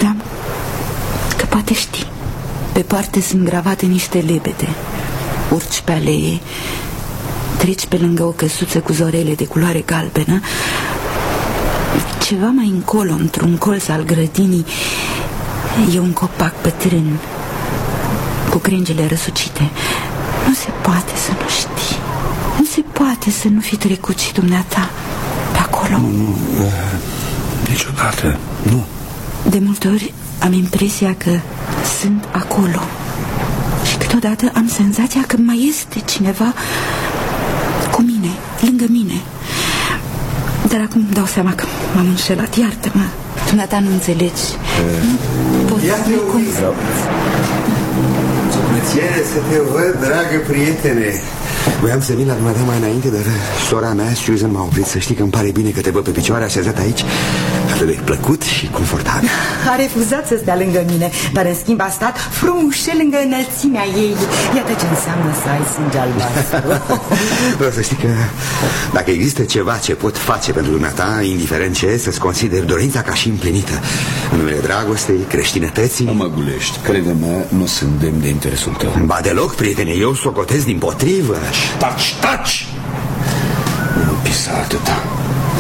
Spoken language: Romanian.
credeam că poate știi. Pe poartă sunt gravate niște lebede. Urci pe alee, treci pe lângă o căsuță cu zorele de culoare galbenă. Ceva mai încolo, într-un colț al grădinii, e un copac bătrân cu crengile răsucite. Nu se poate să nu știi. Nu se poate să nu fi trecut și dumneata pe acolo. Nu, niciodată, nu. De multe ori am impresia că sunt acolo și câteodată am senzația că mai este cineva cu mine, lângă mine. Dar acum îmi dau seama că m-am înșelat. Iartă-mă, dumneata nu înțelegi. Nu pot să-mi concept. Mă ține să te văd, dragă prietene. Voiam să vin la dumneata mai înainte, dar sora mea, Susan, m-a oprit. Să știi că îmi pare bine că te văd pe picioare așezat aici, atât de plăcut și confortabil. A refuzat să stea lângă mine, dar în schimb a stat frumușel lângă înălțimea ei. Iată ce înseamnă să ai sânge albastru. Vreau să știi că dacă există ceva ce pot face pentru dumneata, indiferent ce, să-ți consideri dorința ca și împlinită. În numele dragostei, creștinătății. Nu mă gulești, crede-mă, nu sunt demn de interesul tău. Ba deloc, prietene, eu socotez dimpotrivă. Taci! Nu pisa atâta.